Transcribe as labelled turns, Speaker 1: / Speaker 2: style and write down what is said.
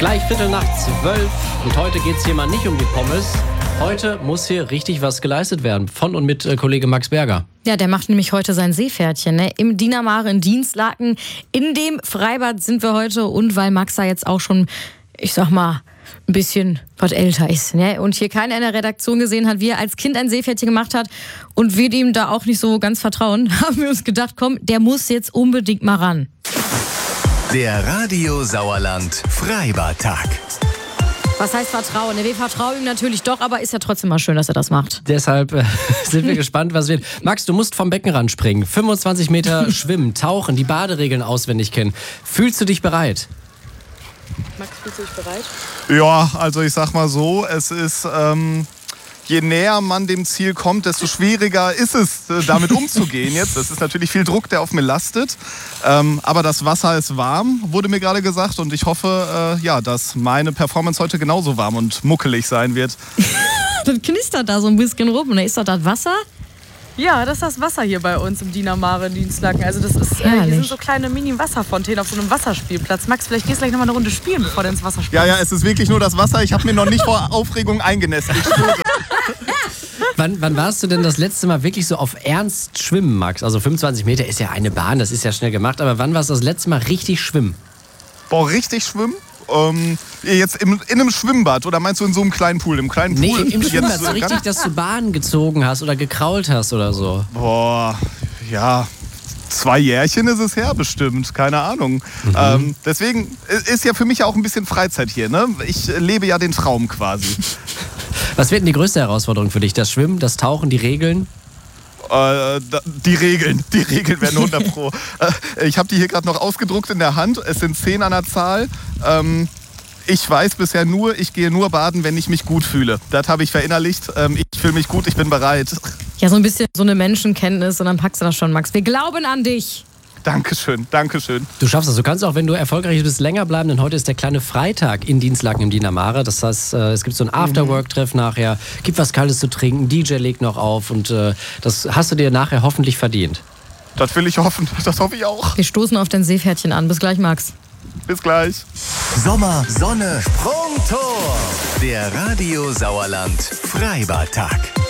Speaker 1: Gleich 11:45 und heute geht es hier mal nicht um die Pommes. Heute muss hier richtig was geleistet werden von und mit Kollege Max Berger.
Speaker 2: Ja, der macht nämlich heute sein Seepferdchen, ne? Im Diener Mare in Dinslaken. In dem Freibad sind wir heute und weil Max da jetzt auch schon, ich sag mal, ein bisschen was älter ist, ne? Und hier keiner in der Redaktion gesehen hat, wie er als Kind ein Seepferdchen gemacht hat und wir dem da auch nicht so ganz vertrauen, haben wir uns gedacht, komm, der muss jetzt unbedingt mal ran.
Speaker 3: Der Radio Sauerland Freibadtag.
Speaker 2: Was heißt Vertrauen? Wir vertrauen ihm natürlich doch, aber ist ja trotzdem mal schön, dass er das macht.
Speaker 1: Deshalb sind wir gespannt, was wird. Max, du musst vom Beckenrand springen, 25 Meter schwimmen, tauchen, die Baderegeln auswendig kennen. Fühlst du dich bereit?
Speaker 2: Max, fühlst du dich bereit?
Speaker 4: Ja, also ich sag mal so, es ist, je näher man dem Ziel kommt, desto schwieriger ist es, damit umzugehen jetzt. Das ist natürlich viel Druck, der auf mir lastet. Aber das Wasser ist warm, wurde mir gerade gesagt. Und ich hoffe, dass meine Performance heute genauso warm und muckelig sein wird.
Speaker 2: Das knistert da so ein bisschen rum. Und ist doch das Wasser?
Speaker 5: Ja, das ist das Wasser hier bei uns im Diener Mare in Dinslaken. Also das ist, hier sind so kleine Mini-Wasserfontänen auf so einem Wasserspielplatz. Max, vielleicht gehst du gleich noch mal eine Runde spielen, bevor du ins Wasser springst.
Speaker 4: Ja, es ist wirklich nur das Wasser. Ich habe mir noch nicht vor Aufregung eingenässt. Ich schwöre.
Speaker 1: Wann warst du denn das letzte Mal wirklich so auf Ernst schwimmen, Max? Also 25 Meter ist ja eine Bahn, das ist ja schnell gemacht. Aber wann warst du das letzte Mal richtig schwimmen?
Speaker 4: Boah, richtig schwimmen? Jetzt in einem Schwimmbad oder meinst du in so einem kleinen Pool? Im kleinen Pool?
Speaker 1: Nee, im Schwimmbad.
Speaker 4: Jetzt,
Speaker 1: So richtig, dass du Bahnen gezogen hast oder gekrault hast oder so.
Speaker 4: Boah, ja, 2 Jährchen ist es her bestimmt, keine Ahnung. Deswegen ist ja für mich auch ein bisschen Freizeit hier, ne? Ich lebe ja den Traum quasi.
Speaker 1: Was wird denn die größte Herausforderung für dich? Das Schwimmen, das Tauchen, die Regeln?
Speaker 4: Die Regeln werden 100 Pro. Ich habe die hier gerade noch ausgedruckt in der Hand. Es sind 10 an der Zahl. Ich weiß bisher nur, ich gehe nur baden, wenn ich mich gut fühle. Das habe ich verinnerlicht. Ich fühle mich gut, ich bin bereit.
Speaker 2: Ja, so ein bisschen so eine Menschenkenntnis und dann packst du das schon, Max. Wir glauben an dich.
Speaker 4: Dankeschön.
Speaker 1: Du schaffst das. Du kannst auch, wenn du erfolgreich bist, länger bleiben, denn heute ist der kleine Freitag in Dinslaken im Diener Mare. Das heißt, es gibt so ein Afterwork-Treff nachher, gibt was Kaltes zu trinken, DJ legt noch auf und das hast du dir nachher hoffentlich verdient.
Speaker 4: Das will ich hoffen, das hoffe ich auch.
Speaker 2: Wir stoßen auf dein Seepferdchen an. Bis gleich, Max.
Speaker 4: Bis gleich.
Speaker 3: Sommer, Sonne, Sprungtor. Der Radio Sauerland Freibadtag.